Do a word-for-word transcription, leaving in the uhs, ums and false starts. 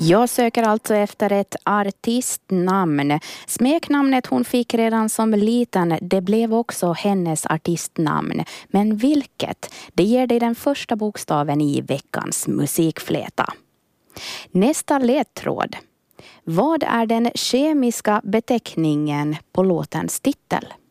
Jag söker alltså efter ett artistnamn. Smeknamnet hon fick redan som liten, det blev också hennes artistnamn. Men vilket? Det ger dig den första bokstaven i veckans musikfläta. Nästa ledtråd. Vad är den kemiska beteckningen på låtens titel?